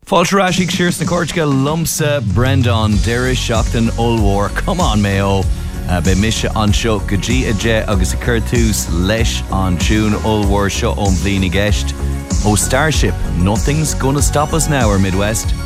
Fáilterásig sirs na cóirteacha lumsa Brendan Deire seachtain Ulmhór. Come on, Mayo. Be mise an seo go dtí a de agus a chuir tús leis an tún Ulmhór seo ón bhliain i gceist. Oh Starship, nothing's gonna stop us now, our Midwest.